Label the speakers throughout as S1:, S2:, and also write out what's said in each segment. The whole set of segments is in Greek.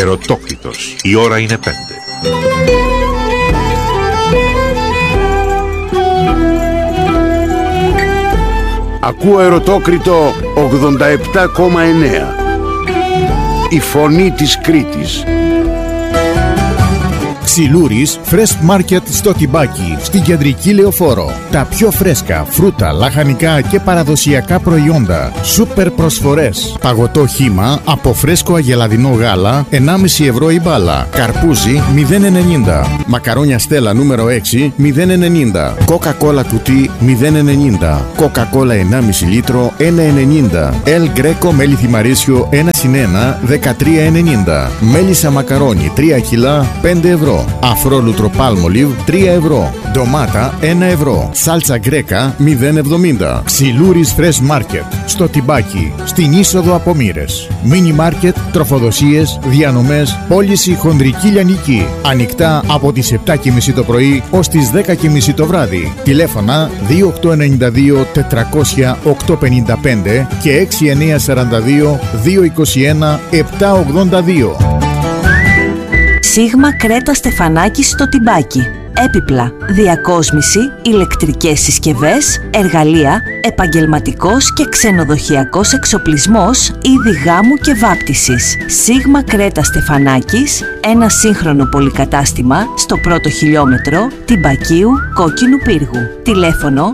S1: Ερωτόκριτος. Η ώρα είναι 5.
S2: Ακούω Ερωτόκριτο 87,9. Η φωνή της Κρήτης.
S3: Ξυλούρης Fresh Market στο Τιμπάκι, στην κεντρική Λεωφόρο. Τα πιο φρέσκα φρούτα, λαχανικά και παραδοσιακά προϊόντα. Σούπερ προσφορές. Παγωτό χύμα από φρέσκο αγελαδινό γάλα 1,5 ευρώ η μπάλα. Καρπούζι 0,90. Μακαρόνια Στέλλα νούμερο 6 0,90. Coca-Cola κουτί 0,90. Coca-Cola 1,5 λίτρο 1,90. El Greco μέλι θυμαρίσιο 1/1 13,90. Μέλισσα μακαρόνι 3 κιλά 5 ευρώ. Αφρόλουτρο Palmolive 3 ευρώ. Ντομάτα 1 ευρώ. Σάλτσα γκρέκα 0,70. Ξυλούρης Fresh Market στο Τιμπάκι, στην είσοδο από Μοίρες. Μίνι μάρκετ, τροφοδοσίες, διανομές, πώληση χονδρική λιανική. Ανοιχτά από τις 7.30 το πρωί ως τις 10.30 το βράδυ. Τηλέφωνα 2892 400 855 και 6942 221 782.
S4: Σίγμα Κρέτα Στεφανάκης στο Τιμπάκι. Έπιπλα, διακόσμηση, ηλεκτρικές συσκευές, εργαλεία, επαγγελματικός και ξενοδοχειακός εξοπλισμός, είδη γάμου και βάπτισης. Σίγμα Κρέτα Στεφανάκης, ένα σύγχρονο πολυκατάστημα στο πρώτο χιλιόμετρο Τιμπακίου Κόκκινου Πύργου. Τηλέφωνο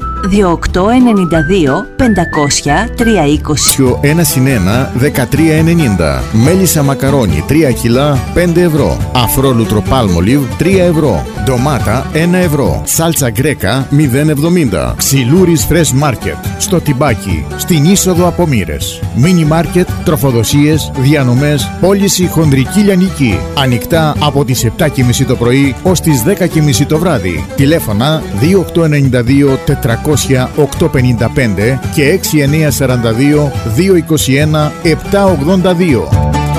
S4: 2892 500 320.
S3: 1/1 13,90. Μέλισσα μακαρόνι 3 κιλά 5 ευρώ. Αφρόλουτρο Palmolive 3 ευρώ. Ντομάτα 1 ευρώ. Σάλτσα γκρέκα 0,70. Ξυλούρης Fresh Market στο Τιμπάκι, στην είσοδο από Μοίρες. Μίνι μάρκετ, τροφοδοσίες, διανομές, πώληση χονδρική λιανική. Ανοιχτά από τις 7.30 το πρωί ως τις 10.30 το βράδυ. Τηλέφωνα 2892 400 855 και 6942 221 782.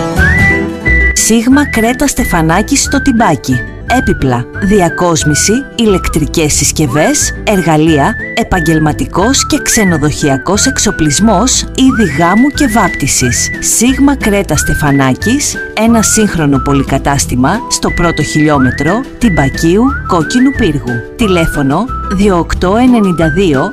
S4: Σίγμα Κρέτα Στεφανάκης στο Τιμπάκι. Έπιπλα, διακόσμηση, ηλεκτρικές συσκευές, εργαλεία, επαγγελματικός και ξενοδοχειακός εξοπλισμός, είδη γάμου και βάπτισης. Σίγμα Κρέτα Στεφανάκης, ένα σύγχρονο πολυκατάστημα στο πρώτο χιλιόμετρο Τιμπακίου Κόκκινου Πύργου. Τηλέφωνο 2892